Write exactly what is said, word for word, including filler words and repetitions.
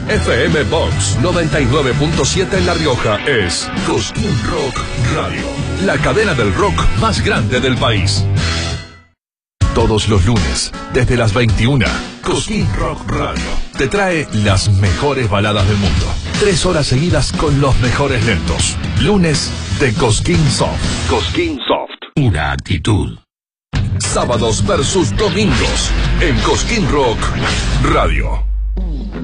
F M Box noventa y nueve punto siete en La Rioja es Cosquín Rock Radio, la cadena del rock más grande del país. Todos los lunes, desde las veintiuna, Cosquín Rock Radio te trae las mejores baladas del mundo. Tres horas seguidas con los mejores lentos. Lunes de Cosquín Soft. Cosquín Soft. Una actitud. Sábados versus domingos en Cosquín Rock Radio.